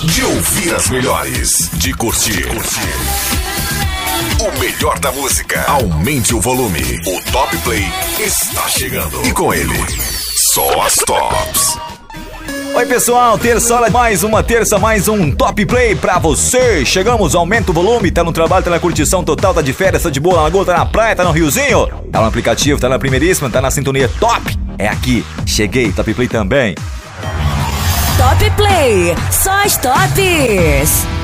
De ouvir as melhores. De curtir. O melhor da música. Aumente o volume. O Top Play está chegando. E com ele, só as tops. Oi pessoal, mais um Top Play pra você. Chegamos, aumenta o volume, tá no trabalho, tá na curtição total, tá de férias, tá de boa na lagoa, tá na praia, tá no riozinho, tá no aplicativo, tá na primeiríssima, tá na sintonia top. É aqui, cheguei, Top Play também. Top Play, só as tops.